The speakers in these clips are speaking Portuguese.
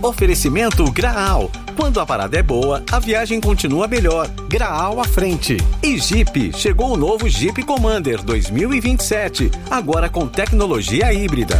Oferecimento Graal. Quando a parada é boa, a viagem continua melhor. Graal à frente. E Jeep. Chegou o novo Jeep Commander 2027. Agora com tecnologia híbrida.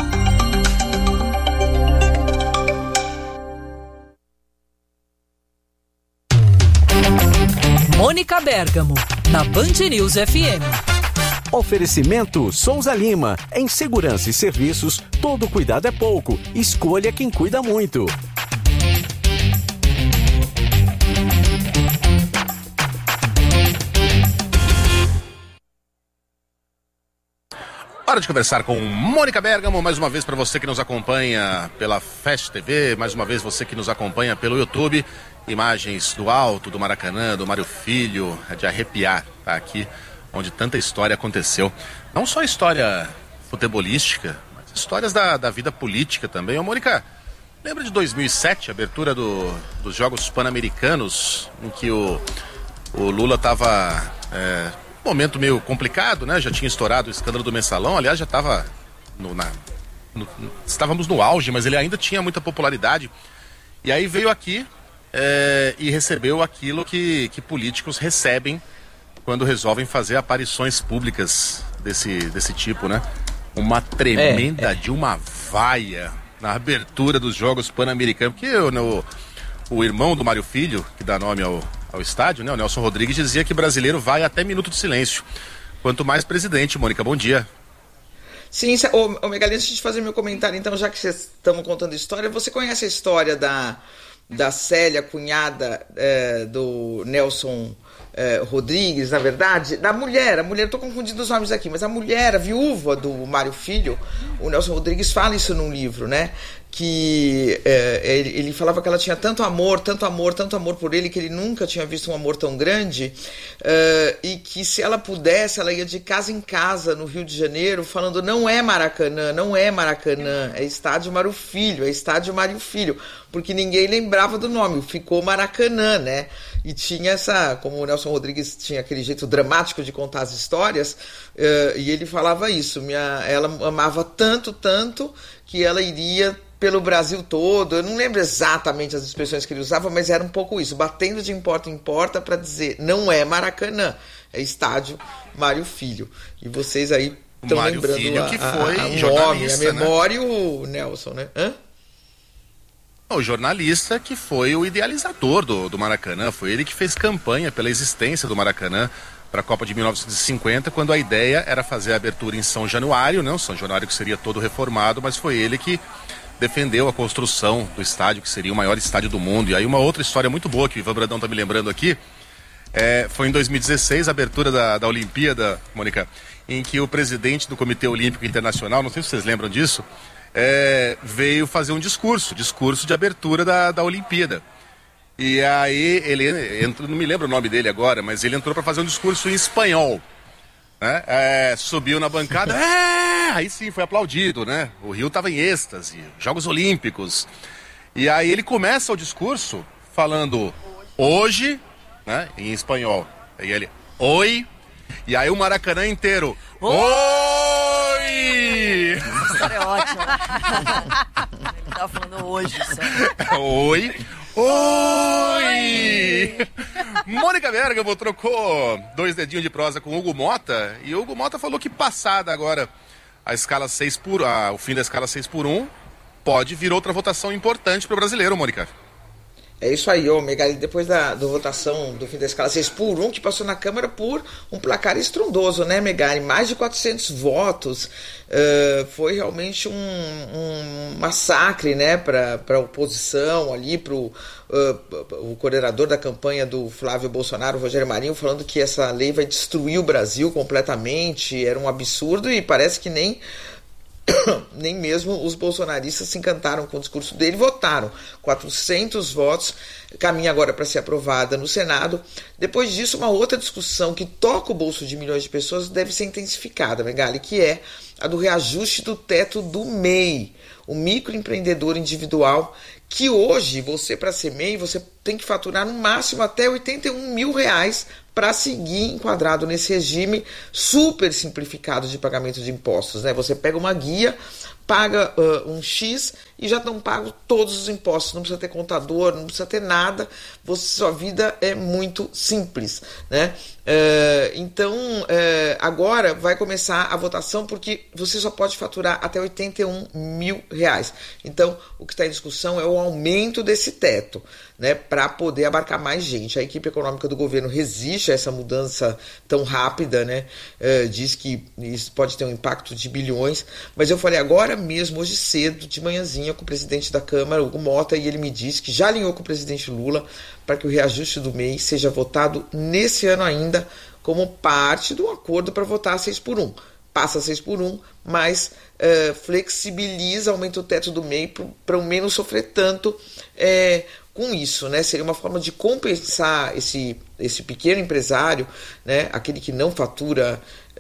Mônica Bergamo, na Band News FM. Oferecimento Souza Lima. Em segurança e serviços, todo cuidado é pouco. Escolha quem cuida muito. Hora de conversar com Mônica Bergamo, mais uma vez para você que nos acompanha pela Fast TV, mais uma vez você que nos acompanha pelo YouTube. Imagens do alto, do Maracanã, do Mário Filho, é de arrepiar, tá aqui onde tanta história aconteceu. Não só história futebolística, mas histórias da vida política também. Ô Mônica, lembra de 2007, a abertura dos Jogos Pan-Americanos, em que o Lula estava... um momento meio complicado, né? Já tinha estourado o escândalo do Mensalão, aliás, já estava... estávamos no auge, mas ele ainda tinha muita popularidade. E aí veio aqui e recebeu aquilo que políticos recebem quando resolvem fazer aparições públicas desse tipo, né? Uma tremenda de uma vaia na abertura dos Jogos Pan-Americanos, porque o irmão do Mário Filho, que dá nome ao estádio, né? O Nelson Rodrigues, dizia que brasileiro vai até minuto de silêncio. Quanto mais presidente. Mônica, bom dia. Sim, Megali, antes de fazer meu comentário, então, já que vocês estão contando história, você conhece a história da Célia, cunhada do Nelson Rodrigues, na verdade, da mulher, estou confundindo os nomes aqui, mas a mulher, a viúva do Mário Filho, o Nelson Rodrigues fala isso num livro, né? Que ele falava que ela tinha tanto amor por ele, que ele nunca tinha visto um amor tão grande, e que se ela pudesse, ela ia de casa em casa no Rio de Janeiro, falando: não é Maracanã, é estádio Mário Filho, porque ninguém lembrava do nome, ficou Maracanã, né? E tinha como o Nelson Rodrigues tinha aquele jeito dramático de contar as histórias, e ele falava isso, ela amava tanto, que ela iria pelo Brasil todo. Eu não lembro exatamente as expressões que ele usava, mas era um pouco isso, batendo de porta em porta para dizer: não é Maracanã, é estádio Mário Filho. E vocês aí estão lembrando Filho, que foi o nome, a memória, né? O Nelson, né? O jornalista que foi o idealizador do Maracanã, foi ele que fez campanha pela existência do Maracanã para a Copa de 1950, quando a ideia era fazer a abertura em São Januário, né? O São Januário que seria todo reformado, mas foi ele que defendeu a construção do estádio, que seria o maior estádio do mundo. E aí uma outra história muito boa que o Ivan Brandão está me lembrando aqui, foi em 2016, a abertura da Olimpíada, Mônica, em que o presidente do Comitê Olímpico Internacional, não sei se vocês lembram disso, veio fazer um discurso de abertura da Olimpíada. E aí ele entrou, não me lembro o nome dele agora, mas ele entrou para fazer um discurso em espanhol, né? Subiu na bancada, aí sim foi aplaudido, né? O Rio estava em êxtase, Jogos Olímpicos. E aí ele começa o discurso falando hoje, né? Em espanhol. Aí ele, oi. E aí o Maracanã inteiro, oi! Essa história é ótima. Ele tava falando hoje só. Oi! Oi! Mônica Bergamo trocou 2 dedinhos de prosa com o Hugo Mota, e o Hugo Mota falou que passada agora a escala 6 o fim da escala 6x1, pode vir outra votação importante para o brasileiro, Mônica. É isso aí, Megali, depois da votação do fim da escala 6x1, que passou na Câmara por um placar estrondoso, né, Megali? Mais de 400 votos. Foi realmente um massacre, né, para a oposição ali, para o coordenador da campanha do Flávio Bolsonaro, Rogério Marinho, falando que essa lei vai destruir o Brasil completamente. Era um absurdo e parece que nem mesmo os bolsonaristas se encantaram com o discurso dele, votaram 400 votos, caminha agora para ser aprovada no Senado. Depois disso, uma outra discussão que toca o bolso de milhões de pessoas deve ser intensificada, Megali, que é a do reajuste do teto do MEI, o microempreendedor individual, que hoje, para ser MEI, você tem que faturar no máximo até R$81 mil para seguir enquadrado nesse regime super simplificado de pagamento de impostos, né? Você pega uma guia, paga um X e já estão pagos todos os impostos. Não precisa ter contador, não precisa ter nada. Sua vida é muito simples, né? Então, agora vai começar a votação, porque você só pode faturar até R$81 mil. Então, o que está em discussão é o aumento desse teto, né, para poder abarcar mais gente. A equipe econômica do governo resiste a essa mudança tão rápida, né? Diz que isso pode ter um impacto de bilhões, mas eu falei agora mesmo, hoje cedo, de manhãzinha, com o presidente da Câmara, Hugo Mota, e ele me disse que já alinhou com o presidente Lula para que o reajuste do MEI seja votado nesse ano ainda, como parte do acordo para votar 6x1. Passa 6x1, mas flexibiliza, aumenta o teto do MEI para o MEI não sofrer tanto com isso, né? Seria uma forma de compensar esse pequeno empresário, né? Aquele que não fatura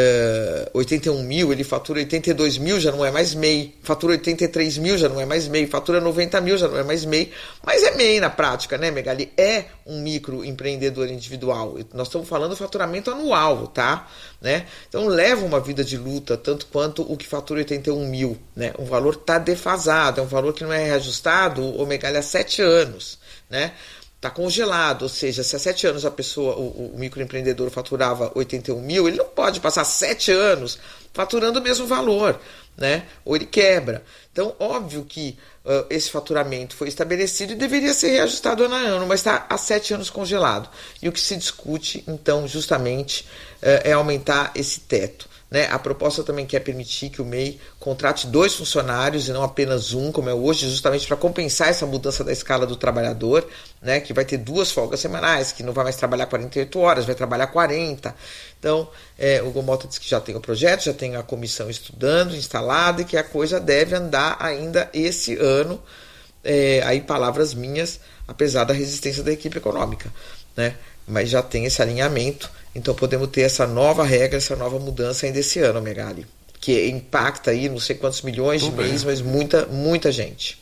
81 mil, ele fatura 82 mil, já não é mais MEI, fatura 83 mil, já não é mais MEI, fatura 90 mil, já não é mais MEI, mas é MEI na prática, né, Megali? É um microempreendedor individual. Nós estamos falando do faturamento anual, tá? Né? Então leva uma vida de luta, tanto quanto o que fatura 81 mil, né? O valor está defasado, é um valor que não é reajustado, o Megali, há 7 anos, né? Está congelado, ou seja, se há 7 anos a pessoa, o microempreendedor faturava 81 mil, ele não pode passar 7 anos faturando o mesmo valor, né? Ou ele quebra. Então, óbvio que esse faturamento foi estabelecido e deveria ser reajustado ano a ano, mas está há 7 anos congelado. E o que se discute, então, justamente, é aumentar esse teto, né? A proposta também quer permitir que o MEI contrate 2 funcionários e não apenas um, como é hoje, justamente para compensar essa mudança da escala do trabalhador, né? Que vai ter 2 folgas semanais, que não vai mais trabalhar 48 horas, vai trabalhar 40. Então, o Gomota disse que já tem o projeto, já tem a comissão estudando, instalada, e que a coisa deve andar ainda esse ano. Aí palavras minhas, apesar da resistência da equipe econômica, né? Mas já tem esse alinhamento, então podemos ter essa nova regra, essa nova mudança ainda esse ano, Megali, que impacta aí não sei quantos milhões de mês, mas muita gente.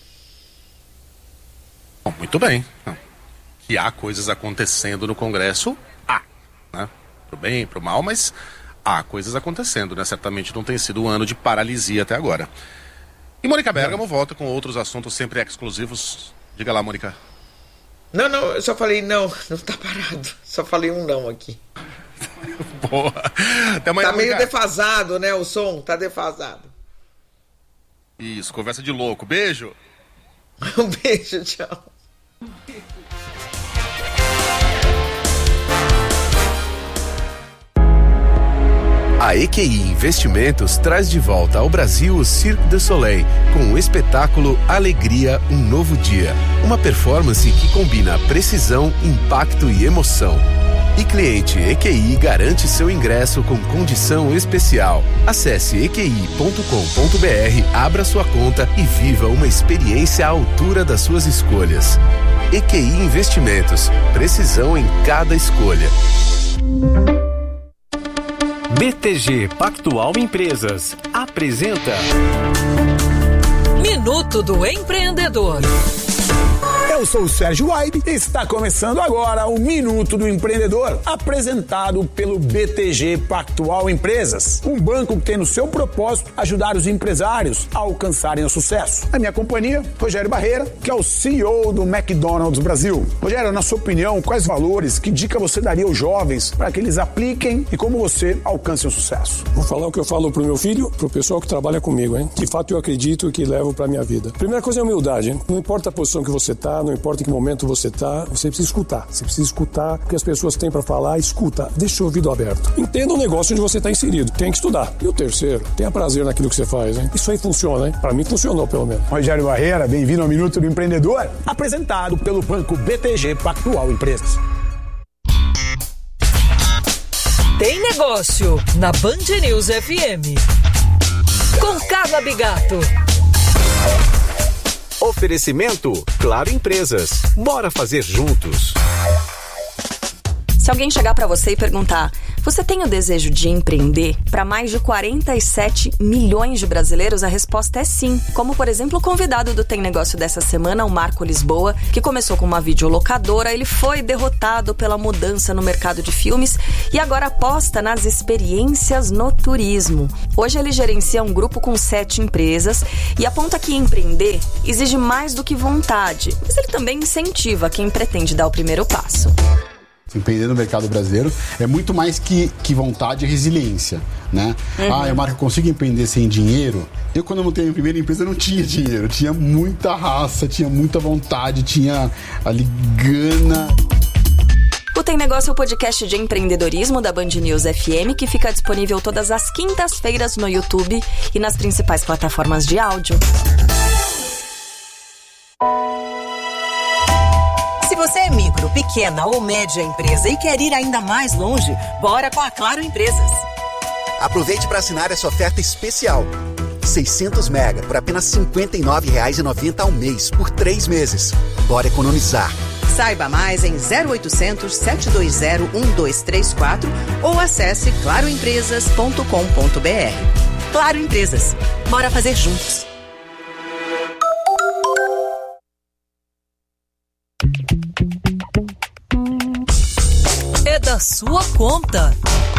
Bom, muito bem. Que há coisas acontecendo no Congresso, né? Pro bem, pro mal, mas há coisas acontecendo, né? Certamente não tem sido um ano de paralisia até agora. E Mônica Bergamo volta com outros assuntos sempre exclusivos. Diga lá, Mônica. Não, eu só falei não tá parado. Só falei um não aqui. Boa. Até amanhã, tá meio Mônica. defasado, né? O som tá defasado. Isso, conversa de louco. Beijo. Um beijo, tchau. A EQI Investimentos traz de volta ao Brasil o Cirque du Soleil, com o espetáculo Alegria, um Novo Dia. Uma performance que combina precisão, impacto e emoção. E cliente EQI garante seu ingresso com condição especial. Acesse equi.com.br, abra sua conta e viva uma experiência à altura das suas escolhas. EQI Investimentos, precisão em cada escolha. BTG Pactual Empresas apresenta Minuto do Empreendedor. Eu sou o Sérgio Waibe e está começando agora o Minuto do Empreendedor, apresentado pelo BTG Pactual Empresas, um banco que tem no seu propósito ajudar os empresários a alcançarem o sucesso. A minha companhia, Rogério Barreira, que é o CEO do McDonald's Brasil. Rogério, na sua opinião, quais valores, que dica você daria aos jovens para que eles apliquem e como você alcance o sucesso? Vou falar o que eu falo pro meu filho, pro pessoal que trabalha comigo, hein? De fato eu acredito e que levo pra minha vida. Primeira coisa é humildade, hein? Não importa a posição que você tá, não importa em que momento você tá, você precisa escutar. Você precisa escutar o que as pessoas têm para falar, escuta, deixa o ouvido aberto. Entenda o negócio onde você tá inserido, tem que estudar. E o terceiro, tenha prazer naquilo que você faz, hein? Isso aí funciona, hein? Para mim funcionou, pelo menos. Rogério Barreira, bem-vindo ao Minuto do Empreendedor, apresentado pelo banco BTG Pactual Empresas. Tem negócio na Band News FM. Com Carla Bigato. Oferecimento Claro Empresas. Bora fazer juntos. Se alguém chegar pra você e perguntar, Você tem o desejo de empreender? Para mais de 47 milhões de brasileiros, a resposta é sim. Como, por exemplo, o convidado do Tem Negócio dessa semana, o Marco Lisboa, que começou com uma videolocadora, ele foi derrotado pela mudança no mercado de filmes e agora aposta nas experiências no turismo. Hoje ele gerencia um grupo com 7 empresas e aponta que empreender exige mais do que vontade, mas ele também incentiva quem pretende dar o primeiro passo. Empreender no mercado brasileiro é muito mais que vontade e resiliência, né? Marco, eu consigo empreender sem dinheiro? Eu, quando eu montei a minha primeira empresa, não tinha dinheiro. Tinha muita raça, tinha muita vontade, tinha ali gana. O Tem Negócio é o podcast de empreendedorismo da Band News FM, que fica disponível todas as quintas-feiras no YouTube e nas principais plataformas de áudio. Se você é micro, pequena ou média empresa e quer ir ainda mais longe, bora com a Claro Empresas. Aproveite para assinar essa oferta especial. 600 mega por apenas R$ 59,90 ao mês, por 3 meses. Bora economizar. Saiba mais em 0800 720 1234 ou acesse claroempresas.com.br. Claro Empresas. Bora fazer juntos. É da sua conta.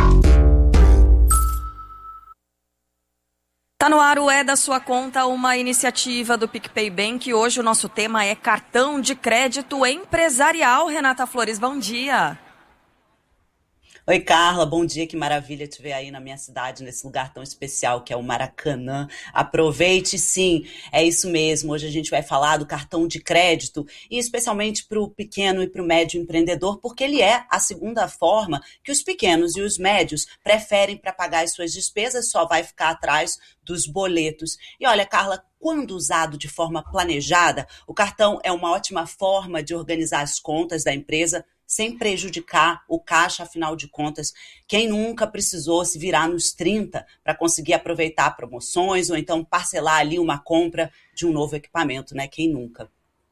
Tá no ar o É da Sua Conta, uma iniciativa do PicPay Bank. Hoje o nosso tema é cartão de crédito empresarial. Renata Flores, bom dia. Oi, Carla, bom dia, que maravilha te ver aí na minha cidade, nesse lugar tão especial que é o Maracanã. Aproveite, sim, é isso mesmo. Hoje a gente vai falar do cartão de crédito e especialmente para o pequeno e para o médio empreendedor, porque ele é a segunda forma que os pequenos e os médios preferem para pagar as suas despesas, só vai ficar atrás dos boletos. E olha, Carla, quando usado de forma planejada, o cartão é uma ótima forma de organizar as contas da empresa, sem prejudicar o caixa, afinal de contas, quem nunca precisou se virar nos 30 para conseguir aproveitar promoções ou então parcelar ali uma compra de um novo equipamento, né? Quem nunca?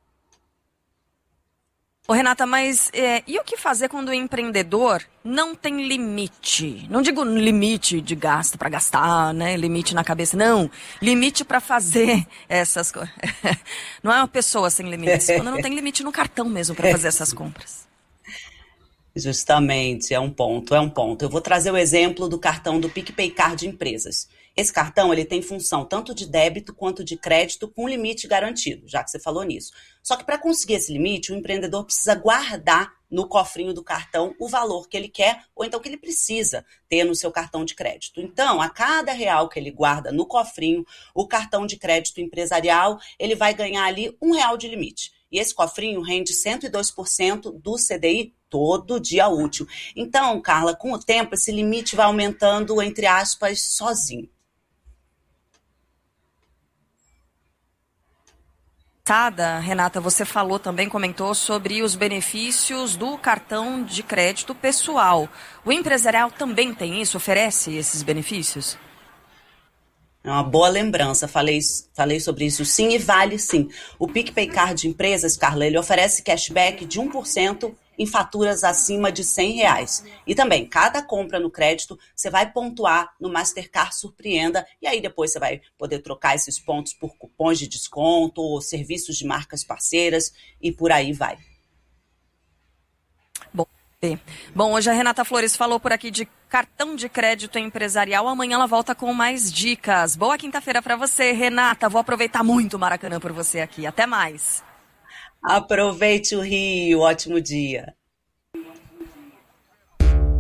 Ô, Renata, mas e o que fazer quando o empreendedor não tem limite? Não digo limite de gasto para gastar, né? Limite na cabeça, não. Limite para fazer essas coisas. Não é uma pessoa sem limites. Quando não tem limite no cartão mesmo para fazer essas compras. Justamente, é um ponto. Eu vou trazer o exemplo do cartão do PicPay Card Empresas. Esse cartão ele tem função tanto de débito quanto de crédito com limite garantido, já que você falou nisso. Só que para conseguir esse limite, o empreendedor precisa guardar no cofrinho do cartão o valor que ele quer ou então que ele precisa ter no seu cartão de crédito. Então, a cada R$1 que ele guarda no cofrinho, o cartão de crédito empresarial, ele vai ganhar ali R$1 de limite. E esse cofrinho rende 102% do CDI todo dia útil. Então, Carla, com o tempo, esse limite vai aumentando, entre aspas, sozinho. Renata, você falou também, comentou sobre os benefícios do cartão de crédito pessoal. O empresarial também tem isso? Oferece esses benefícios? É uma boa lembrança, falei sobre isso sim e vale sim. O PicPay Card Empresas, Carla, ele oferece cashback de 1% em faturas acima de R$100. E também, cada compra no crédito, você vai pontuar no Mastercard Surpreenda e aí depois você vai poder trocar esses pontos por cupons de desconto ou serviços de marcas parceiras e por aí vai. Bom, hoje a Renata Flores falou por aqui de cartão de crédito empresarial. Amanhã ela volta com mais dicas. Boa quinta-feira para você, Renata. Vou aproveitar muito o Maracanã por você aqui. Até mais. Aproveite o Rio. Ótimo dia.